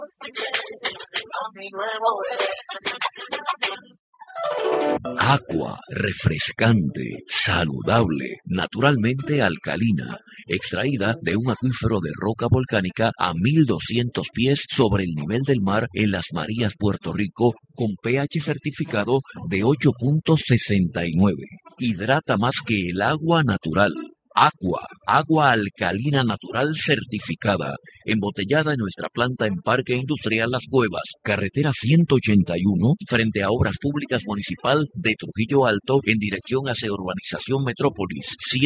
Agua refrescante, saludable, naturalmente alcalina, extraída de un acuífero de roca volcánica a 1200 pies sobre el nivel del mar en Las Marías, Puerto Rico, con pH certificado de 8.69. Hidrata más que el agua natural. Agua alcalina natural certificada, embotellada en nuestra planta en Parque Industrial Las Cuevas, carretera 181, frente a Obras Públicas Municipal de Trujillo Alto, en dirección hacia Urbanización Metrópolis,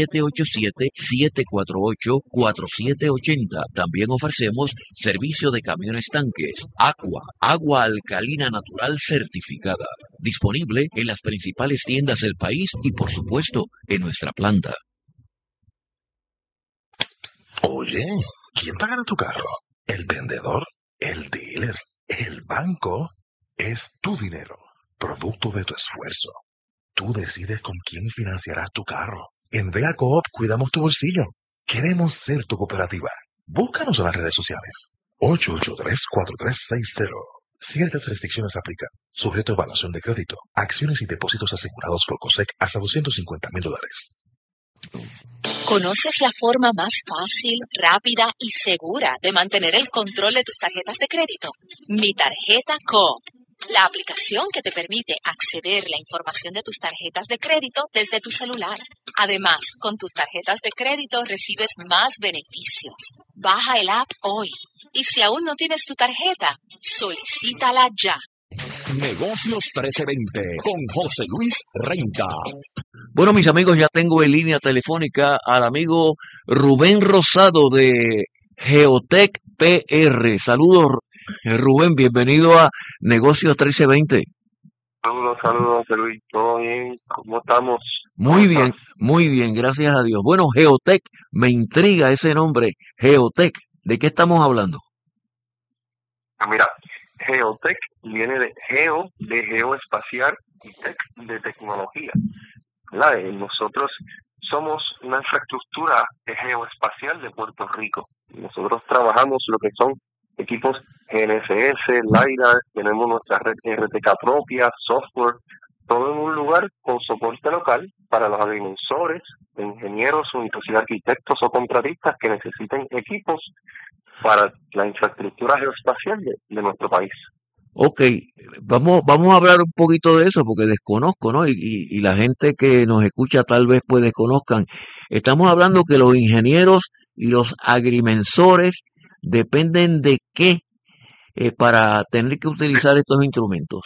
787-748-4780. También ofrecemos servicio de camiones tanques. Agua alcalina natural certificada, disponible en las principales tiendas del país y, por supuesto, en nuestra planta. Oye, ¿quién pagará tu carro? ¿El vendedor? ¿El dealer? ¿El banco? Es tu dinero, producto de tu esfuerzo. Tú decides con quién financiarás tu carro. En Vea Coop cuidamos tu bolsillo. Queremos ser tu cooperativa. Búscanos en las redes sociales. 883-4360. Ciertas restricciones aplican. Sujeto a evaluación de crédito. Acciones y depósitos asegurados por COSEC hasta $250,000. ¿Conoces la forma más fácil, rápida y segura de mantener el control de tus tarjetas de crédito? Mi Tarjeta Coop, la aplicación que te permite acceder a la información de tus tarjetas de crédito desde tu celular. Además, con tus tarjetas de crédito recibes más beneficios. Baja el app hoy. Y si aún no tienes tu tarjeta, solicítala ya. Negocios 1320 con José Luis Renta. Bueno, mis amigos, ya tengo en línea telefónica al amigo Rubén Rosado de Geotech PR. Saludos, Rubén, bienvenido a Negocios 1320. Saludos, José Luis. ¿Todo bien? ¿Cómo estamos? Muy bien, gracias a Dios. Bueno, Geotech, me intriga ese nombre, Geotech. ¿De qué estamos hablando? Mira, Geotech viene de geoespacial y tech de tecnología. Nosotros somos una infraestructura geoespacial de Puerto Rico. Nosotros trabajamos lo que son equipos GNSS, LiDAR, tenemos nuestra red RTK propia, software, todo en un lugar con soporte local para los agrimensores, ingenieros, inclusive arquitectos o contratistas que necesiten equipos para la infraestructura geoespacial de nuestro país. Ok, vamos a hablar un poquito de eso porque desconozco, ¿no? Y la gente que nos escucha tal vez pues desconozcan. Estamos hablando que los ingenieros y los agrimensores dependen de qué para tener que utilizar estos instrumentos.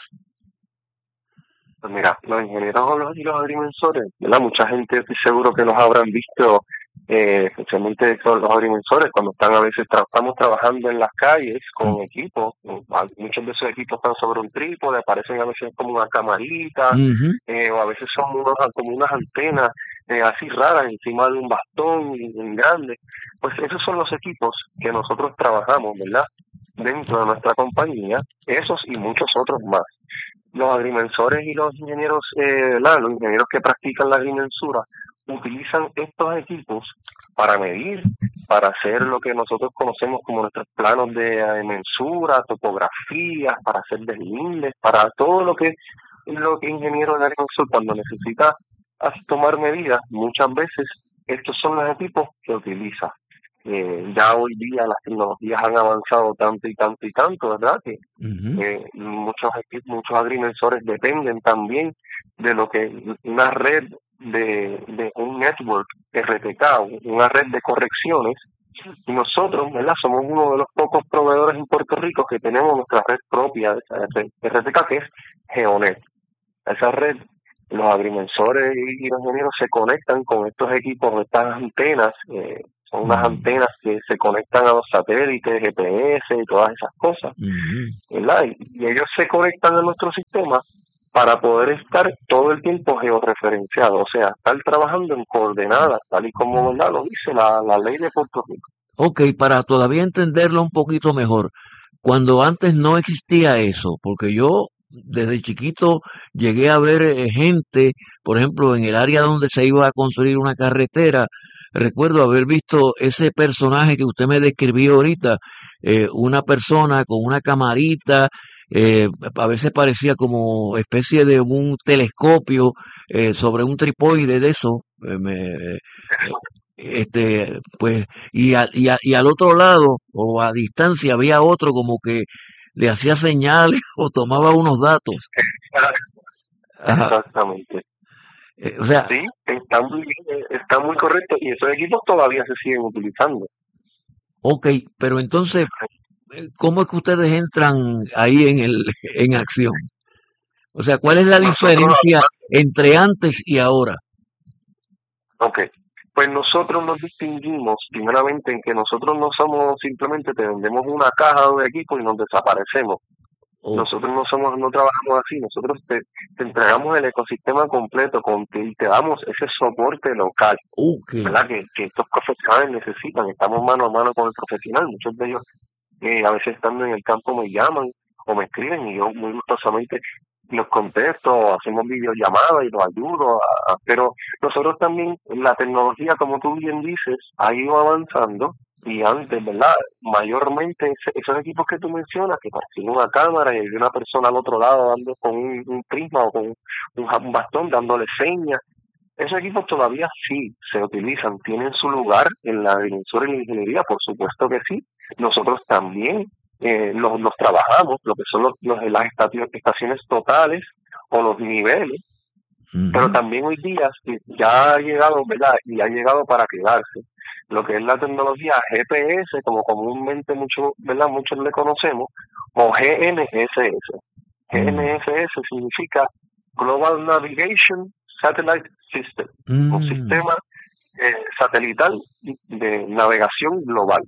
Pues mira, los ingenieros y los agrimensores, ¿verdad? Mucha gente estoy seguro que los habrán visto, especialmente los agrimensores, cuando están a veces estamos trabajando en las calles con equipos. Muchos de esos equipos están sobre un trípode, aparecen a veces como una camarita, o a veces son como unas antenas así raras encima de un bastón grande. Pues esos son los equipos que nosotros trabajamos, ¿verdad? Dentro de nuestra compañía, esos y muchos otros más. Los agrimensores y los ingenieros, los ingenieros que practican la agrimensura, utilizan estos equipos para medir, para hacer lo que nosotros conocemos como nuestros planos de mensura, topografías, para hacer deslindes, para todo lo que ingeniero de agrimensor cuando necesita tomar medidas, muchas veces estos son los equipos que utiliza. Ya hoy día las tecnologías han avanzado tanto y tanto, ¿verdad? Que muchos agrimensores dependen también de lo que una red de un network RTK, una red de correcciones. Y nosotros, ¿verdad? Somos uno de los pocos proveedores en Puerto Rico que tenemos nuestra red propia de RTK, que es Geonet. Esa red, los agrimensores y los ingenieros se conectan con estos equipos, estas antenas, son unas antenas que se conectan a los satélites, GPS y todas esas cosas, ¿verdad? Y ellos se conectan a nuestro sistema para poder estar todo el tiempo georreferenciado, o sea, estar trabajando en coordenadas, tal y como, ¿verdad?, lo dice la ley de Puerto Rico. Ok, para todavía entenderlo un poquito mejor, cuando antes no existía eso, porque yo desde chiquito llegué a ver gente, por ejemplo, en el área donde se iba a construir una carretera, recuerdo haber visto ese personaje que usted me describió ahorita, una persona con una camarita, a veces parecía como especie de un telescopio sobre un tripoide de eso, pues, y al otro lado o a distancia había otro como que le hacía señales o tomaba unos datos. Ajá. Exactamente. O sea, Sí, está muy correcto y esos equipos todavía se siguen utilizando. ok, pero entonces, ¿cómo es que ustedes entran ahí en acción? O sea, ¿cuál es la Nosotros, diferencia entre antes y ahora? ok, pues nosotros nos distinguimos primeramente en que nosotros no somos simplemente te vendemos una caja de equipo y nos desaparecemos. Oh, Nosotros no trabajamos así, nosotros te entregamos el ecosistema completo y te damos ese soporte local, ok. ¿verdad? Que estos profesionales necesitan. Estamos mano a mano con el profesional. Muchos de ellos, a veces estando en el campo, me llaman o me escriben y yo muy gustosamente los contesto, hacemos videollamadas y los ayudo. Pero nosotros también, la tecnología, como tú bien dices, ha ido avanzando. Y antes, ¿verdad? Mayormente esos equipos que tú mencionas, que parecían una cámara y hay una persona al otro lado dando con un prisma o con un bastón dándole señas. Esos equipos todavía sí se utilizan, tienen su lugar en la agrimensura y la ingeniería, por supuesto que sí. Nosotros también los trabajamos, lo que son las estaciones totales o los niveles, pero también hoy día ya ha llegado, ¿verdad? Y ha llegado para quedarse. Lo que es la tecnología GPS, como comúnmente muchos le conocemos, o GNSS. GNSS significa Global Navigation Satellite System, un sistema satelital de navegación global.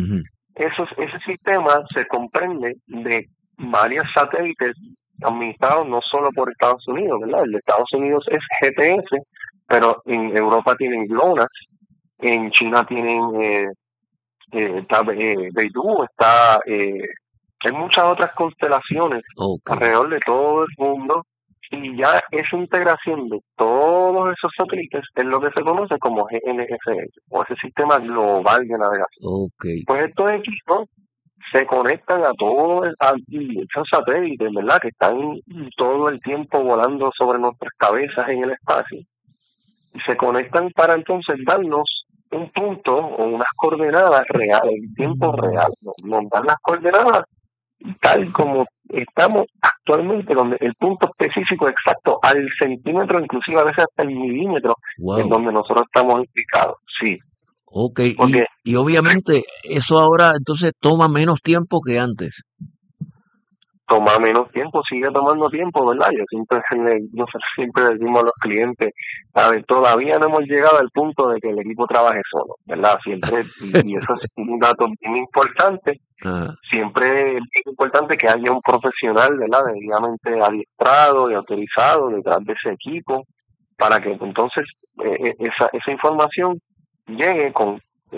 Ese sistema se comprende de varios satélites administrados no solo por Estados Unidos, ¿verdad? El de Estados Unidos es GPS, pero en Europa tienen GLONASS, en China tienen Beidou, hay muchas otras constelaciones alrededor de todo el mundo y ya esa integración de todos esos satélites es lo que se conoce como GNSS o ese sistema global de navegación. Pues estos equipos se conectan a todos esos satélites, ¿verdad? Que están todo el tiempo volando sobre nuestras cabezas en el espacio y se conectan para entonces darnos un punto o unas coordenadas reales, en tiempo real. Nos dan las coordenadas tal como estamos actualmente, donde el punto específico exacto al centímetro, inclusive a veces hasta el milímetro, en donde nosotros estamos ubicados. Sí. Ok, y obviamente eso ahora entonces toma menos tiempo que antes. Toma menos tiempo, sigue tomando tiempo, ¿verdad? Nosotros siempre decimos a los clientes, a ver, todavía no hemos llegado al punto de que el equipo trabaje solo, ¿verdad? Siempre, y eso es un dato bien importante, siempre es importante que haya un profesional, ¿verdad? Debidamente adiestrado y autorizado detrás de ese equipo, para que entonces esa información llegue con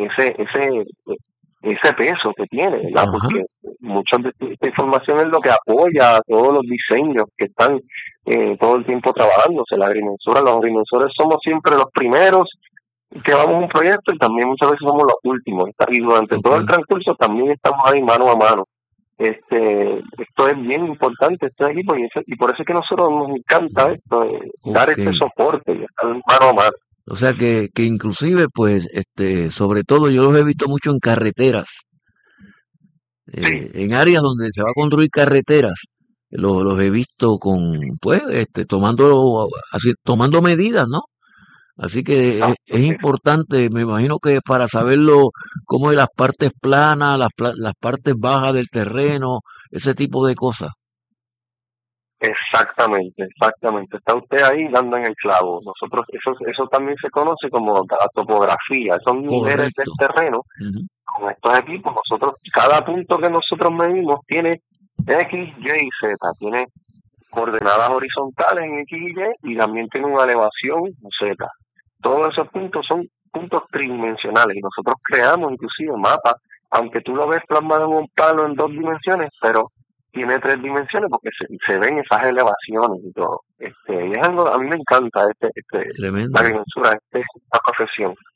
ese peso que tiene, ¿verdad? Porque mucha de esta información es lo que apoya a todos los diseños que están todo el tiempo trabajándose. Los agrimensores somos siempre los primeros que vamos a un proyecto y también muchas veces somos los últimos. Y durante todo el transcurso también estamos ahí mano a mano. Esto es bien importante, este equipo, y por eso es que a nosotros nos encanta esto, dar este soporte y estar mano a mano. O sea que inclusive, pues, sobre todo yo los he visto mucho en carreteras, en áreas donde se va a construir carreteras, los he visto tomando medidas, ¿no? Así que es importante, me imagino que para saberlo cómo de las partes planas, las partes bajas del terreno, ese tipo de cosas. Exactamente. Está usted ahí dando en el clavo. Nosotros, eso también se conoce como la topografía, son niveles del terreno. Con estos equipos, cada punto que nosotros medimos tiene X, Y y Z, tiene coordenadas horizontales en X y Y también tiene una elevación Z. Todos esos puntos son puntos tridimensionales y nosotros creamos inclusive mapas, aunque tú lo ves plasmado en un plano en 2 dimensiones, pero tiene 3 dimensiones porque se ven esas elevaciones y todo. Y es algo, a mí me encanta la agrimensura, esta profesión.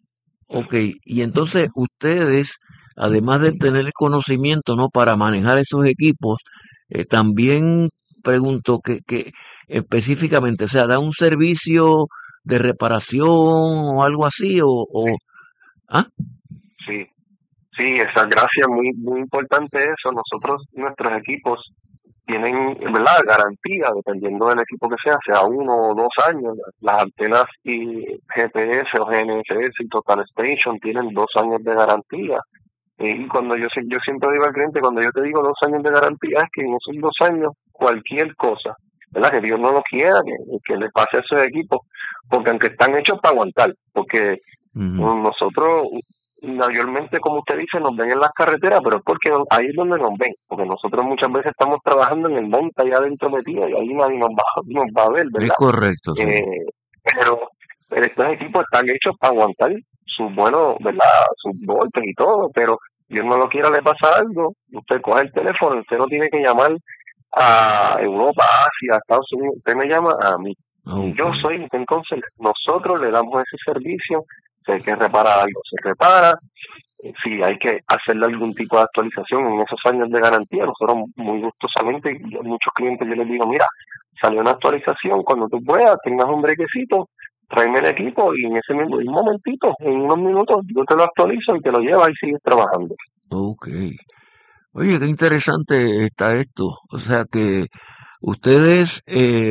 Ok, y entonces ustedes, además de tener el conocimiento, ¿no? Para manejar esos equipos, también pregunto que específicamente, o sea, ¿da un servicio de reparación o algo así? ¿Ah? Sí, sí, esa gracia muy, muy importante eso. Nosotros, nuestros equipos tienen, ¿verdad? Garantía, dependiendo del equipo que sea 1 o 2 años. Las antenas y GPS o GNSS y Total Station tienen 2 años de garantía. Y cuando yo siempre digo al cliente, cuando yo te digo 2 años de garantía, es que en esos 2 años cualquier cosa, ¿verdad? Que Dios no lo quiera, que le pase a esos equipos, porque aunque están hechos para aguantar, porque Ujú. nosotros mayormente, como usted dice, nos ven en las carreteras, pero es porque ahí es donde nos ven, porque nosotros muchas veces estamos trabajando en el monte allá adentro metido y ahí nadie nos va a ver, Es ¿verdad? correcto, sí. Eh, pero, pero estos equipos están hechos para aguantar sus buenos, ¿verdad? Sus golpes y todo, pero Dios no lo quiera, le pasa algo, usted coge el teléfono, usted no tiene que llamar a Europa, Asia, Estados Unidos, usted me llama a mí. Y Ok. yo soy, entonces nosotros le damos ese servicio, si hay que reparar algo, se repara, si hay que hacerle algún tipo de actualización en esos años de garantía, nosotros muy gustosamente, y a muchos clientes yo les digo, mira, salió una actualización, cuando tú puedas, tengas un brequecito, tráeme el equipo y en ese mismo un momentito, en unos minutos, yo te lo actualizo y te lo llevas y sigues trabajando. Ok. Oye, qué interesante está esto. O sea que ustedes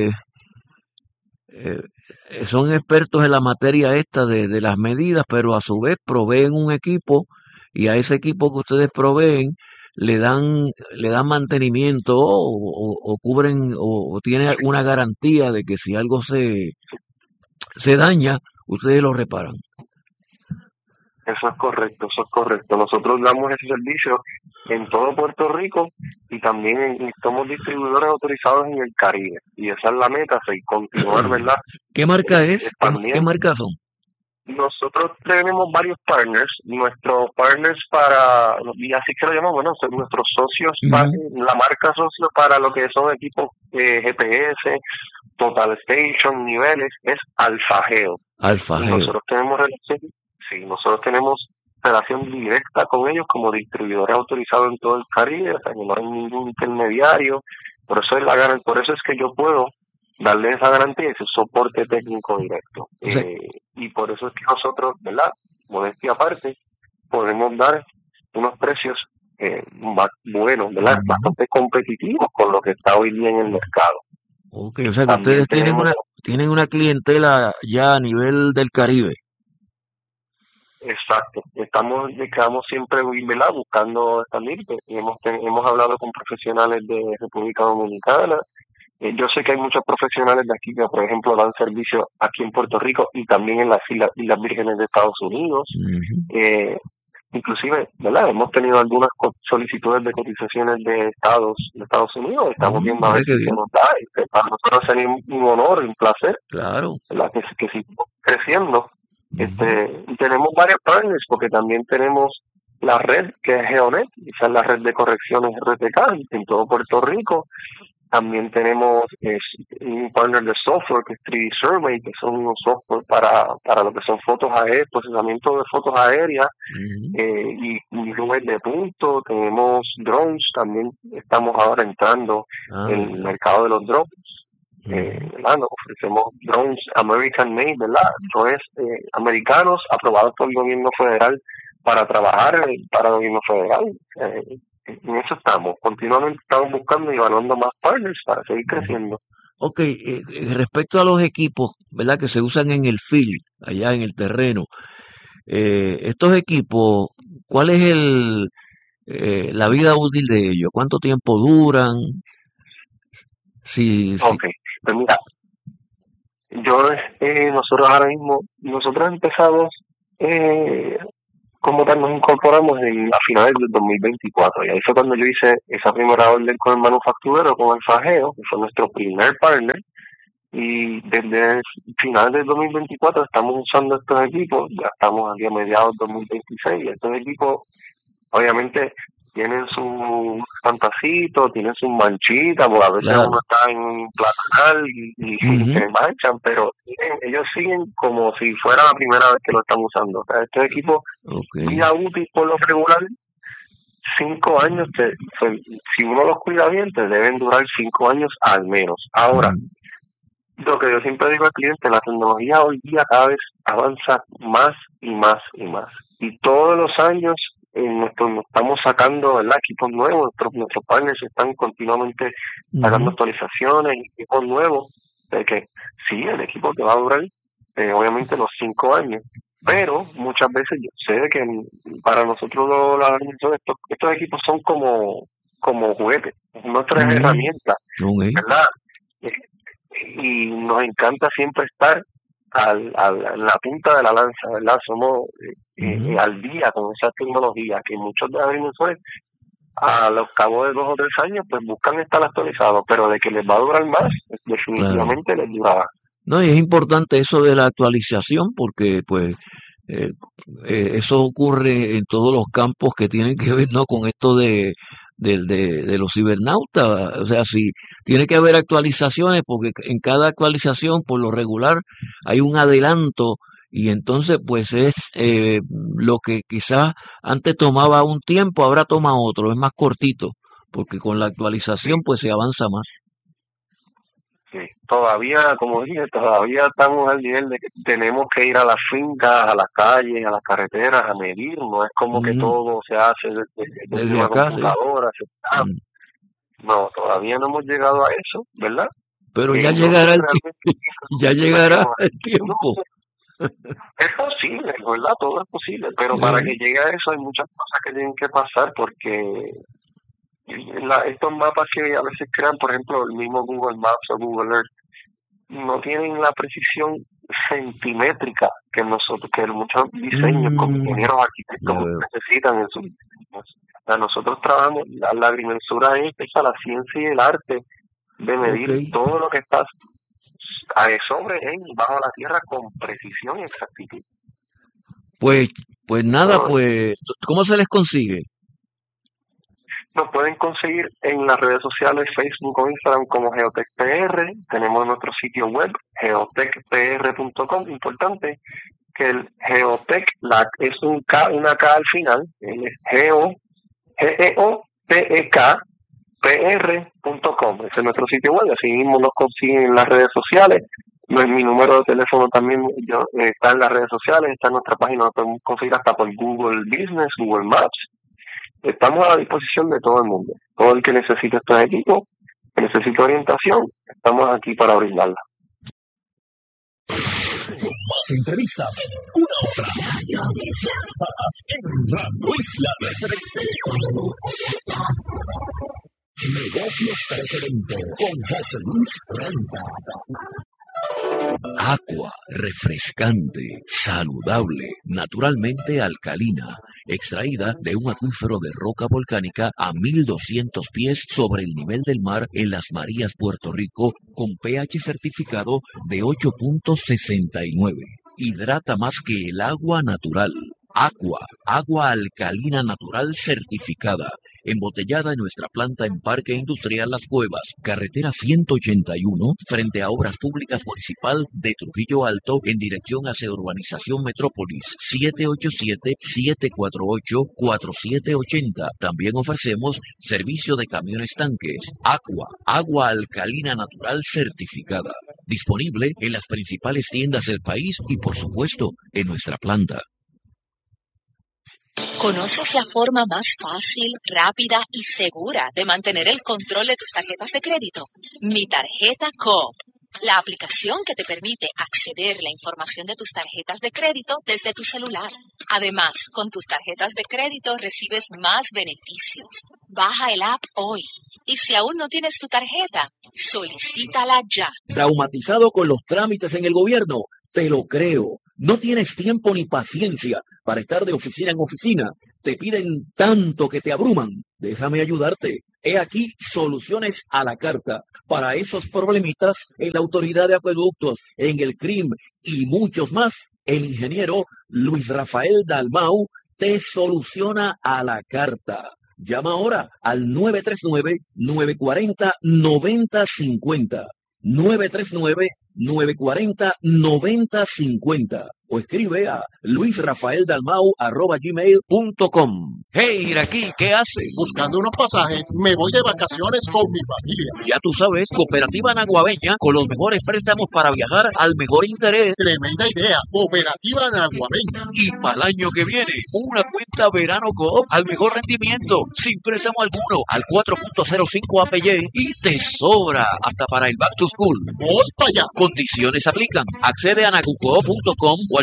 eh, son expertos en la materia esta de las medidas, pero a su vez proveen un equipo y a ese equipo que ustedes proveen le dan mantenimiento o cubren o tiene una garantía de que si algo se daña, ustedes lo reparan. Eso es correcto, eso es correcto. Nosotros damos ese servicio en todo Puerto Rico y también somos distribuidores autorizados en el Caribe. Y esa es la meta, y continuar, ¿verdad? ¿Qué marca es? ¿Qué Expandiendo. marca son? Nosotros tenemos varios partners, nuestros partners para, y así que lo llamamos, bueno, son nuestros socios, Ujú. la marca socio para lo que son equipos GPS, Total Station, niveles, es Alfageo. Y Alfajeo. nosotros tenemos relación, sí, nosotros tenemos relación directa con ellos como distribuidores autorizados en todo el Caribe, o sea que no hay ningún intermediario, por eso es que yo puedo darle esa garantía y ese soporte técnico directo. O sea, Y por eso es que nosotros, ¿verdad? Modestia aparte, podemos dar unos precios buenos, ¿verdad? ujú. Bastante competitivos con lo que está hoy día en el mercado. Ok, o sea que También ustedes tenemos. tienen una clientela ya a nivel del Caribe. Exacto, quedamos siempre, ¿verdad? Buscando expandir y hemos hablado con profesionales de República Dominicana. Yo sé que hay muchos profesionales de aquí que, por ejemplo, dan servicio aquí en Puerto Rico y también en las Islas Vírgenes de Estados Unidos. Ujú. Eh, Inclusive, ¿verdad? Hemos tenido algunas solicitudes de cotizaciones de Estados Unidos. Estamos viendo a ver Mira qué si se bien. nos da. Y que para nosotros sería un honor y un placer, Claro. ¿verdad? Que sigamos creciendo. Ujú. Y tenemos varios partners porque también tenemos la red que es Geonet, esa es la red de correcciones RTK en todo Puerto Rico. También tenemos un partner de software que es 3D Survey, que son unos software para lo que son fotos aéreas, procesamiento de fotos aéreas Ujú. y nubes de punto. Tenemos drones, también estamos ahora entrando Ah, en el mira. mercado de los drones. Ujú. ¿Verdad? Nos ofrecemos drones American Made, ¿verdad? Drones americanos aprobados por el gobierno federal para trabajar para el gobierno federal. En eso estamos, continuamente estamos buscando y evaluando más partners para seguir creciendo. Ok, respecto a los equipos, ¿verdad? Que se usan en el field, allá en el terreno, estos equipos, ¿cuál es la vida útil de ellos? ¿Cuánto tiempo duran? Si, Ok, pues mira, nosotros ahora mismo, nosotros empezamos, eh, como tal, nos incorporamos a finales del 2024 y ahí fue cuando yo hice esa primera orden con el manufacturero, con el Fajeo, que fue nuestro primer partner. Y desde finales del 2024 estamos usando estos equipos, ya estamos aquí a mediados del 2026 y estos equipos obviamente tienen su fantacito, tienen sus manchitas, porque a veces Claro. uno está en un platanal y se manchan, pero ellos siguen como si fuera la primera vez que lo están usando. O sea, estos equipos, vida útil por lo regular, 5 años, si uno los cuida bien, te deben durar 5 años al menos. Ahora, lo que yo siempre digo al cliente, la tecnología hoy día cada vez avanza más y más y más. Y todos los años nos estamos sacando, ¿verdad?, equipos nuevos. Nuestros partners están continuamente sacando actualizaciones, equipos nuevos, de que sí, el equipo te va a durar obviamente los 5 años. Pero muchas veces yo sé que para nosotros estos equipos son como juguetes, nuestras herramientas, ¿verdad? Y nos encanta siempre estar a la punta de la lanza, ¿verdad? Somos al día con esa tecnología que muchos de agrimensores a los cabos de 2 o 3 años pues buscan estar actualizados, pero de que les va a durar más, definitivamente les durará. No, y es importante eso de la actualización porque pues eso ocurre en todos los campos que tienen que ver, ¿no?, con esto de los cibernautas. O sea, si tiene que haber actualizaciones, porque en cada actualización, por lo regular, hay un adelanto, y entonces pues es lo que quizás antes tomaba un tiempo, ahora toma otro, es más cortito, porque con la actualización pues se avanza más. Sí, todavía, como dije, todavía estamos al nivel de que tenemos que ir a las fincas, a las calles, a las carreteras a medir. No es como que todo se hace desde una acá, computadora. No, todavía no hemos llegado a eso, ¿verdad? Pero ya llegará ya llegará el tiempo. Es posible, ¿verdad? Todo es posible, pero para que llegue a eso hay muchas cosas que tienen que pasar, porque estos mapas que a veces crean, por ejemplo, el mismo Google Maps o Google Earth, no tienen la precisión centimétrica que muchos diseños como ingenieros arquitectos necesitan en sus diseños. O sea, nosotros trabajamos, la agrimensura es la ciencia y el arte de medir todo lo que está sobre y bajo la tierra con precisión y exactitud. Pues nada, pues, ¿cómo se les consigue? Nos pueden conseguir en las redes sociales, Facebook o Instagram como GeotechPR. Tenemos nuestro sitio web, geotechpr.com. Importante que el Geotech es una K al final, geotechpr.com. Ese es nuestro sitio web, así mismo nos consiguen en las redes sociales. Mi número de teléfono también está en las redes sociales, está en nuestra página, lo podemos conseguir hasta por Google Business, Google Maps. Estamos a la disposición de todo el mundo. Todo el que necesite estos equipos, que necesite orientación, estamos aquí para brindarla. Más entrevistas, una hora en Radio Isla 1320. Negocios 1320 con José Luis Renta. Aqua, refrescante, saludable, naturalmente alcalina, extraída de un acuífero de roca volcánica a 1200 pies sobre el nivel del mar en Las Marías, Puerto Rico, con pH certificado de 8.69. Hidrata más que el agua natural. Aqua, agua alcalina natural certificada, embotellada en nuestra planta en Parque Industrial Las Cuevas, carretera 181, frente a Obras Públicas Municipal de Trujillo Alto, en dirección hacia Urbanización Metrópolis, 787-748-4780. También ofrecemos servicio de camiones tanques. Aqua, agua alcalina natural certificada, disponible en las principales tiendas del país y, por supuesto, en nuestra planta. ¿Conoces la forma más fácil, rápida y segura de mantener el control de tus tarjetas de crédito? Mi Tarjeta Coop, la aplicación que te permite acceder a la información de tus tarjetas de crédito desde tu celular. Además, con tus tarjetas de crédito recibes más beneficios. Baja el app hoy. Y si aún no tienes tu tarjeta, solicítala ya. ¿Traumatizado con los trámites en el gobierno? Te lo creo. No tienes tiempo ni paciencia para estar de oficina en oficina. Te piden tanto que te abruman. Déjame ayudarte. He aquí soluciones a la carta para esos problemitas en la Autoridad de Acueductos, en el CRIM y muchos más. El ingeniero Luis Rafael Dalmau te soluciona a la carta. Llama ahora al 939-940-9050. 939-940-9050 o escribe a luisrafaeldalmau@gmail.com. Hey, Iraquí, ¿qué haces? Buscando unos pasajes, me voy de vacaciones con mi familia. Ya tú sabes, Cooperativa Naguabeña con los mejores préstamos para viajar al mejor interés. Tremenda idea, Cooperativa Naguabeña. Y para el año que viene, una cuenta Verano Coop al mejor rendimiento, sin préstamo alguno, al 4.05 APY y te sobra hasta para el Back to School. Voy para allá. Condiciones aplican. Accede a nagucoop.com o al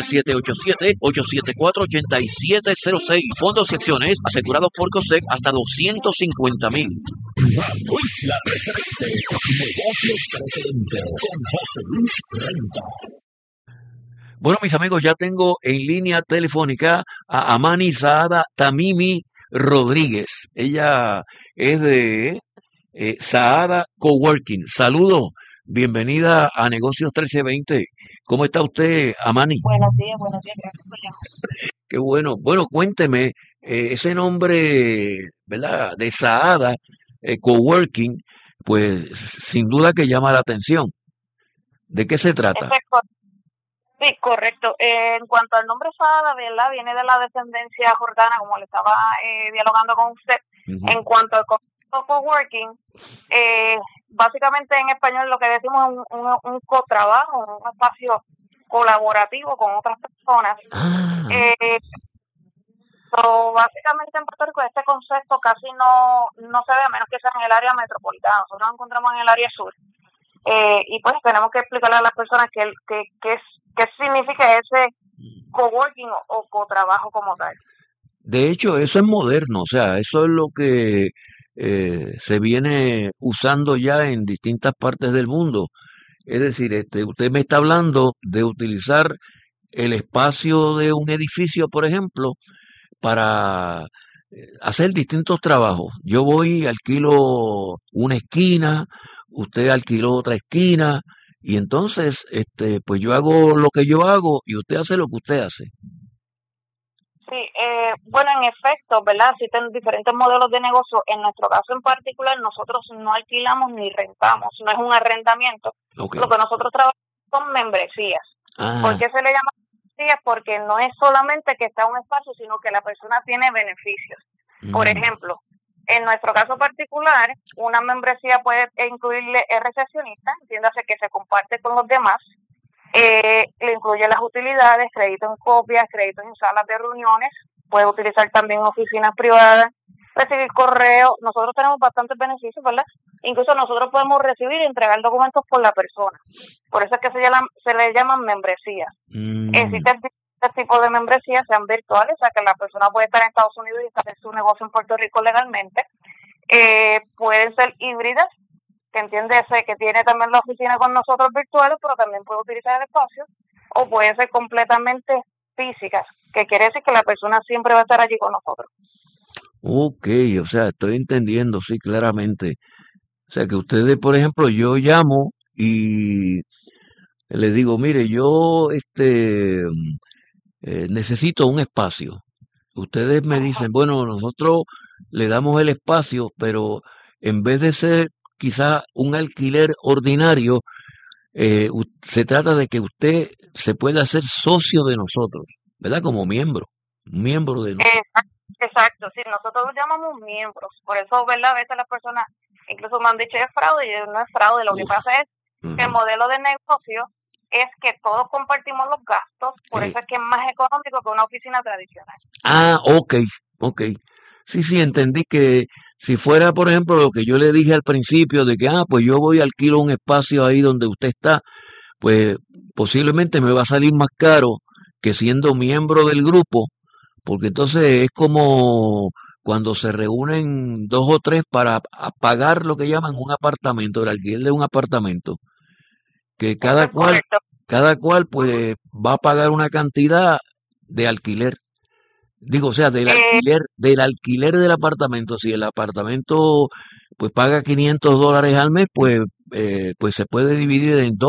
787-874-8706. Fondos secciones asegurados por COSEC hasta 250,000. Radio Isla Referente. Negocios Presidente con José Luis Renta. Bueno, mis amigos, ya tengo en línea telefónica a Amani Saada Tamimi Rodríguez. Ella es de Saada Coworking. Saludos, bienvenida a Negocios 1320. ¿Cómo está usted, Amani? Buenos días, gracias por llamar. Qué bueno. Bueno, cuénteme, ese nombre, ¿verdad? De Saada Coworking, pues sin duda que llama la atención. ¿De qué se trata? Sí, correcto. En cuanto al nombre Saada, ¿verdad? Viene de la descendencia jordana, como le estaba dialogando con usted. Ujú. En cuanto al concepto coworking, básicamente en español lo que decimos es un cotrabajo, un espacio colaborativo con otras personas. Ah, Pero básicamente en Puerto Rico este concepto casi no se ve, a menos que sea en el área metropolitana. Nosotros nos encontramos en el área sur. Y pues tenemos que explicarle a las personas qué significa ese coworking o cotrabajo como tal. de hecho, eso es moderno, o sea, eso es lo que se viene usando ya en distintas partes del mundo. Es decir, usted me está hablando de utilizar el espacio de un edificio, por ejemplo, para hacer distintos trabajos. Yo voy, alquilo una esquina, usted alquiló otra esquina, y entonces, pues yo hago lo que yo hago y usted hace lo que usted hace. Sí, bueno, en efecto, ¿verdad? Existen diferentes modelos de negocio. En nuestro caso en particular, nosotros no alquilamos ni rentamos, no es un arrendamiento. Ok. Lo que nosotros trabajamos son membresías. Ah, ¿Por qué se le llama membresías? Porque no es solamente que está un espacio, sino que la persona tiene beneficios. Por ejemplo, en nuestro caso particular, una membresía puede incluirle el recepcionista, entiéndase que se comparte con los demás, le incluye las utilidades, crédito en copias, créditos en salas de reuniones, puede utilizar también oficinas privadas, recibir correo. Nosotros tenemos bastantes beneficios, ¿verdad? Incluso nosotros podemos recibir y entregar documentos por la persona. Por eso es que se le llaman membresías. Existen este tipo de membresías, sean virtuales, o sea que la persona puede estar en Estados Unidos y hacer su negocio en Puerto Rico legalmente. Pueden ser híbridas, que entiéndese que tiene también la oficina con nosotros virtuales, pero también puede utilizar el espacio, o pueden ser completamente físicas, que quiere decir que la persona siempre va a estar allí con nosotros. ok, o sea, estoy entendiendo, sí, claramente. O sea, que ustedes, por ejemplo, yo llamo y les digo, mire, yo necesito un espacio. Ustedes me dicen, bueno, nosotros le damos el espacio, pero en vez de ser quizá un alquiler ordinario, se trata de que usted se pueda hacer socio de nosotros, ¿verdad? Como un miembro de nosotros. Exacto, sí, nosotros los llamamos miembros. Por eso, ¿verdad? A veces las personas incluso me han dicho es fraude, y no es fraude. Lo que pasa es que el modelo de negocio es que todos compartimos los gastos, por eso es que es más económico que una oficina tradicional. Ah, ok. Sí, entendí que si fuera, por ejemplo, lo que yo le dije al principio de que, pues yo voy alquilo un espacio ahí donde usted está, pues posiblemente me va a salir más caro que siendo miembro del grupo, porque entonces es como cuando se reúnen 2 o 3 para pagar lo que llaman un apartamento, el alquiler de un apartamento, que cada cual pues va a pagar una cantidad de alquiler. Digo, o sea, del alquiler del apartamento. Si el apartamento pues paga $500 al mes, pues se puede dividir en 2